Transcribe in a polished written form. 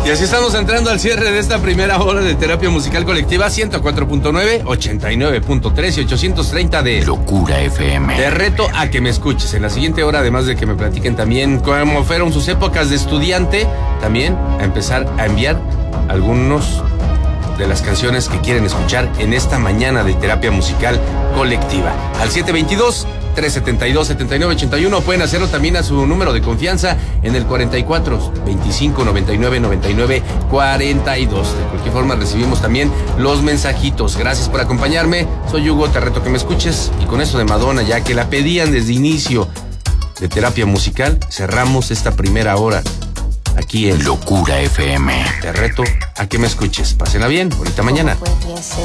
Y así estamos entrando al cierre de esta primera hora de terapia musical colectiva, 104.9, 89.3 y 830 de Locura FM. Te reto a que me escuches. En la siguiente hora, además de que me platiquen también cómo fueron sus épocas de estudiante, también a empezar a enviar algunos de las canciones que quieren escuchar en esta mañana de terapia musical colectiva. Al 722-372-7981 pueden hacerlo también a su número de confianza en el 44 25 99 99 42. De cualquier forma recibimos también los mensajitos. Gracias por acompañarme. Soy Hugo, te reto que me escuches. Y con eso de Madonna, ya que la pedían desde inicio de terapia musical, cerramos esta primera hora aquí en Locura FM. Te reto a que me escuches. Pásenla bien, bonita mañana.